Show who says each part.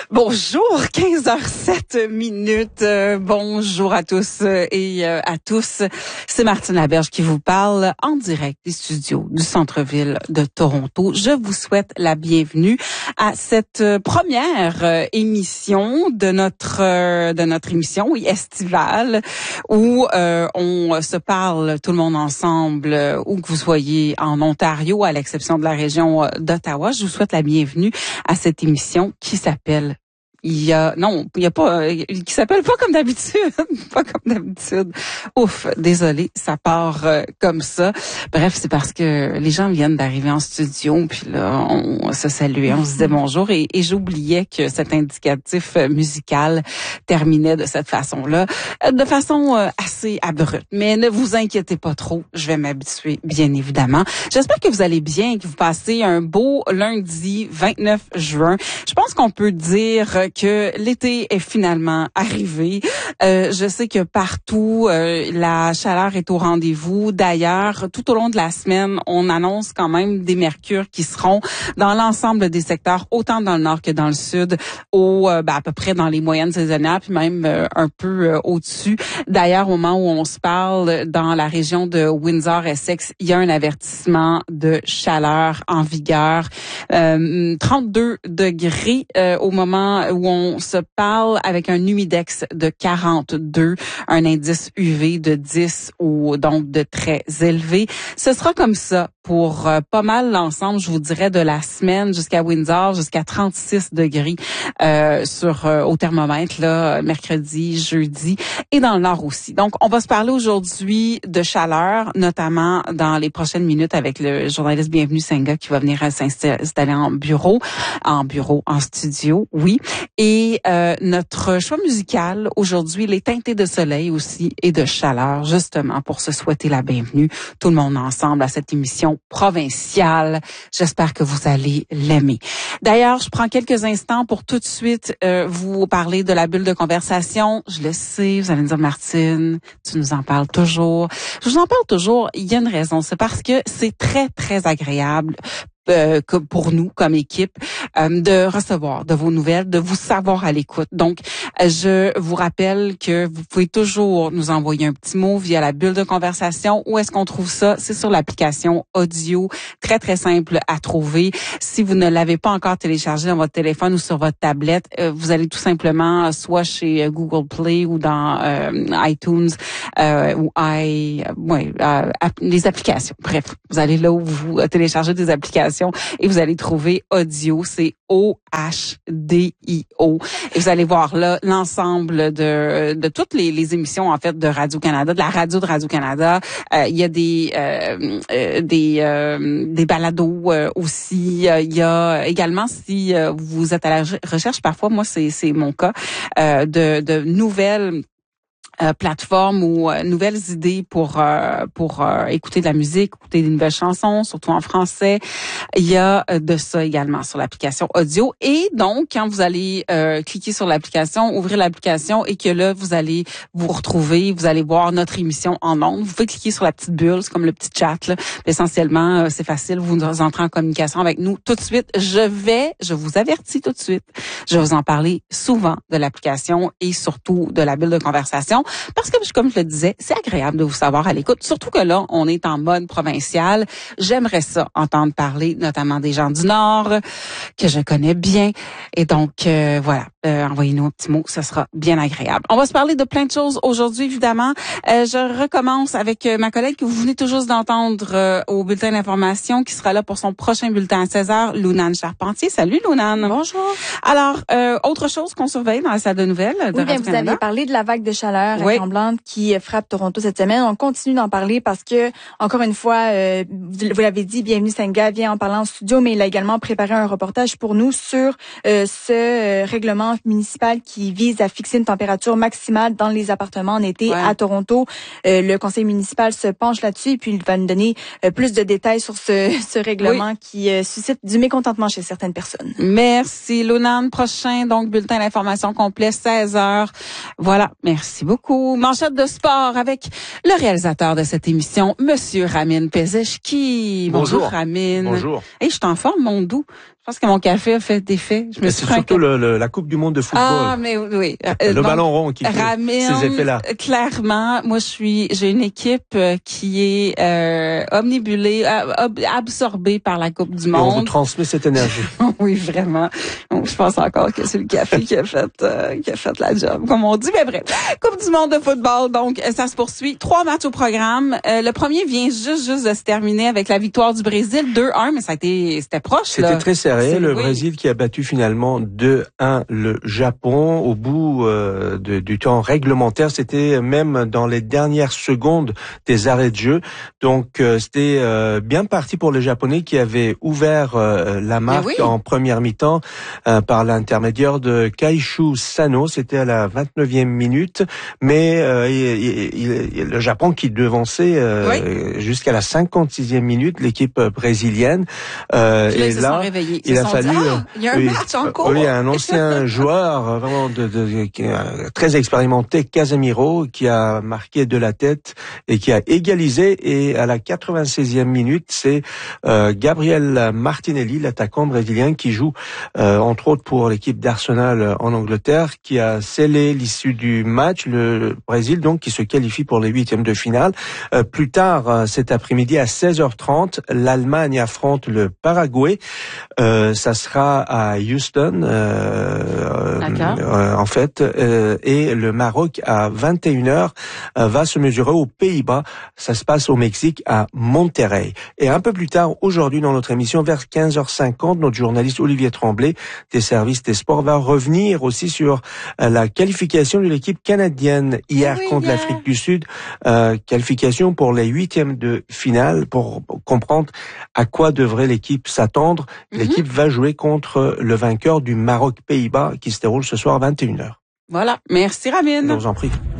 Speaker 1: Bonjour, 15h07. Bonjour à tous et à tous. C'est Martine Laberge qui vous parle en direct des studios du centre-ville de Toronto. Je vous souhaite la bienvenue à cette première émission de notre émission, oui, estivale, où on se parle tout le monde ensemble, où que vous soyez en Ontario, à l'exception de la région d'Ottawa. Je vous souhaite la bienvenue à cette émission qui s'appelle qui s'appelle pas comme d'habitude, pas comme d'habitude. Ouf, désolé, ça part comme ça. Bref, c'est parce que les gens viennent d'arriver en studio, puis là, on se saluait, on se disait bonjour, et j'oubliais que cet indicatif musical terminait de cette façon-là, de façon assez abrupte. Mais ne vous inquiétez pas trop, je vais m'habituer, bien évidemment. J'espère que vous allez bien, que vous passez un beau lundi 29 juin. Je pense qu'on peut dire que l'été est finalement arrivé. Je sais que partout, la chaleur est au rendez-vous. D'ailleurs, tout au long de la semaine, on annonce quand même des mercures qui seront dans l'ensemble des secteurs, autant dans le nord que dans le sud, à peu près dans les moyennes saisonnières, puis même un peu au-dessus. D'ailleurs, au moment où on se parle, dans la région de Windsor-Essex, il y a un avertissement de chaleur en vigueur. 32 degrés au moment où on se parle, avec un humidex de 42, un indice UV de 10 ou donc de très élevé. Ce sera comme ça pour pas mal l'ensemble, je vous dirais, de la semaine jusqu'à Windsor, jusqu'à 36 degrés au thermomètre là, mercredi, jeudi et dans le nord aussi. Donc, on va se parler aujourd'hui de chaleur, notamment dans les prochaines minutes avec le journaliste Bienvenue Senga qui va venir s'installer en studio, oui. Et notre choix musical aujourd'hui, les teintés de soleil aussi et de chaleur, justement pour se souhaiter la bienvenue, tout le monde ensemble à cette émission provinciale. J'espère que vous allez l'aimer. D'ailleurs, je prends quelques instants pour tout de suite vous parler de la bulle de conversation. Je le sais, vous allez me dire, Martine, tu nous en parles toujours. Je vous en parle toujours, il y a une raison, c'est parce que c'est très, très agréable que pour nous comme équipe de recevoir de vos nouvelles, de vous savoir à l'écoute. Donc, je vous rappelle que vous pouvez toujours nous envoyer un petit mot via la bulle de conversation. Où est-ce qu'on trouve ça? C'est sur l'application audio, très très simple à trouver. Si vous ne l'avez pas encore téléchargé dans votre téléphone ou sur votre tablette, vous allez tout simplement soit chez Google Play ou dans iTunes les applications. Bref, vous allez là où vous téléchargez des applications et vous allez trouver audio, c'est OHDIO. Et vous allez voir là l'ensemble de toutes les émissions en fait de Radio-Canada, de la radio de Radio-Canada. Il y a des balados aussi. Il y a également, si vous êtes à la recherche, parfois moi c'est mon cas, de nouvelles plateformes ou nouvelles idées pour écouter de la musique, écouter des nouvelles chansons, surtout en français. Il y a de ça également sur l'application audio. Et donc, quand vous allez cliquer sur l'application, ouvrir l'application et que là, vous allez vous retrouver, vous allez voir notre émission en ondes. Vous pouvez cliquer sur la petite bulle, c'est comme le petit chat, là. Essentiellement, c'est facile, vous entrez en communication avec nous tout de suite. Je vous avertis tout de suite, je vais vous en parler souvent de l'application et surtout de la bulle de conversation. Parce que, comme je le disais, c'est agréable de vous savoir à l'écoute. Surtout que là, on est en mode provincial. J'aimerais ça, entendre parler notamment des gens du Nord, que je connais bien. Et donc, voilà, envoyez-nous un petit mot, ce sera bien agréable. On va se parler de plein de choses aujourd'hui, évidemment. Je recommence avec ma collègue que vous venez tout juste d'entendre au bulletin d'information, qui sera là pour son prochain bulletin à 16h, Lounane Charpentier. Salut, Lounane.
Speaker 2: Bonjour.
Speaker 1: Alors, autre chose qu'on surveille dans la salle de nouvelles de Radio-Canada.
Speaker 2: Vous avez parlé de la vague de chaleur tremblante qui frappe Toronto cette semaine. On continue d'en parler parce que, encore une fois, vous l'avez dit, Bienvenue Senga vient en parler en studio, mais il a également préparé un reportage pour nous sur ce règlement municipal qui vise à fixer une température maximale dans les appartements en été à Toronto. Le conseil municipal se penche là-dessus et puis il va nous donner plus de détails sur ce règlement qui suscite du mécontentement chez certaines personnes.
Speaker 1: Merci, Lounane. Prochain, donc, bulletin d'information complet, 16h. Voilà, merci beaucoup. Manchette de sport avec le réalisateur de cette émission, Monsieur Ramin Pezeshki. Bonjour, Ramin.
Speaker 3: Bonjour.
Speaker 1: Hey, je suis en forme, mon doux. Je pense que mon café a fait effet.
Speaker 3: C'est surtout la Coupe du Monde de football.
Speaker 1: Ah, mais oui.
Speaker 3: Le ballon rond qui fait ces effets-là.
Speaker 1: Clairement, moi j'ai une équipe qui est omnibulée, absorbée par la Coupe du Monde.
Speaker 3: Et on vous transmet cette énergie.
Speaker 1: Oui, vraiment. Je pense encore que c'est le café qui a fait la job, comme on dit. Mais bref, Coupe du Monde de football, donc ça se poursuit. 3 matchs au programme. Le premier vient juste de se terminer avec la victoire du Brésil 2-1, mais c'était proche.
Speaker 3: C'était très serré. Le Brésil qui a battu finalement 2-1 le Japon au bout du temps réglementaire. C'était même dans les dernières secondes des arrêts de jeu. Donc c'était bien parti pour les Japonais qui avaient ouvert la marque en première mi-temps par l'intermédiaire de Kaishu Sano. C'était à la 29e minute. Mais le Japon qui devançait jusqu'à la 56e minute l'équipe brésilienne.
Speaker 1: Et là,
Speaker 3: il a fallu
Speaker 1: il y a un match en cours.
Speaker 3: Oui, un ancien joueur vraiment très expérimenté, Casemiro, qui a marqué de la tête et qui a égalisé. Et à la 96e minute, c'est Gabriel Martinelli, l'attaquant brésilien, qui joue entre autres pour l'équipe d'Arsenal en Angleterre, qui a scellé l'issue du match. Le Brésil, donc, qui se qualifie pour les 8e de finale. Plus tard, cet après-midi, à 16h30, l'Allemagne affronte le Paraguay. Ça sera à Houston, en fait, et le Maroc à 21h va se mesurer aux Pays-Bas. Ça se passe au Mexique à Monterrey. Et un peu plus tard, aujourd'hui, dans notre émission, vers 15h50, notre journaliste Olivier Tremblay des services des sports va revenir aussi sur la qualification de l'équipe canadienne hier contre l'Afrique du Sud. Qualification pour les 8e de finale pour comprendre à quoi devrait l'équipe s'attendre. L'équipe va jouer contre le vainqueur du Maroc-Pays-Bas qui se déroule ce soir à 21h.
Speaker 1: Voilà. Merci, Rabine.
Speaker 3: Je vous en prie.